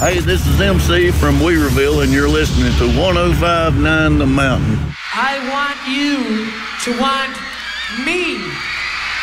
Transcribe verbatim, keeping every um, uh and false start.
Hey, this is M C from Weaverville, and you're listening to one oh five point nine The Mountain. I want you to want me.